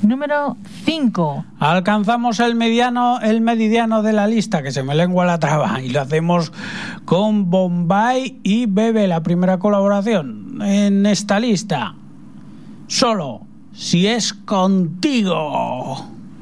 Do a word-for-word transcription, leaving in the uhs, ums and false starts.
número cinco. Alcanzamos el mediano, el meridiano de la lista, que se me lengua la traba, y lo hacemos con Bombay y Bebe, la primera colaboración en esta lista. Solo si es contigo.